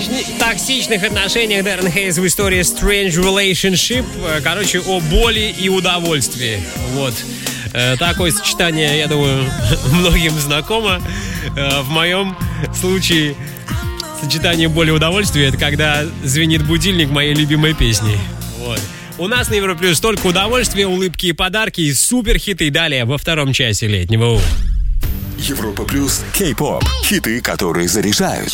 токсичных отношениях Даррен Хейз в истории Strange Relationship. Короче, о боли и удовольствии. Вот. Такое сочетание, я думаю, многим знакомо. В моем случае сочетание боли и удовольствия — это когда звенит будильник моей любимой песни. Вот. У нас на Европе Плюс только удовольствие, улыбки и подарки и суперхиты. Далее во втором часе летнего. Европа Плюс Кей-поп. Хиты, которые заряжают.